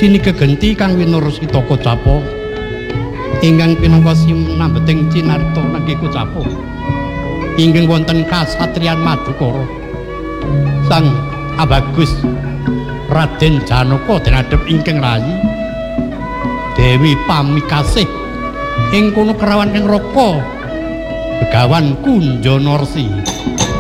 sini gegenti kang winursi toko capo ingkang pinangka sinambeting cinarita nangge Kocapo inggih wonten kasatriyan Madukara sang Abagus Raden Janaka denadhep ingkang rayi Dewi Pamikasih ing kono kerawan ing Raka Begawan Kunjana Resi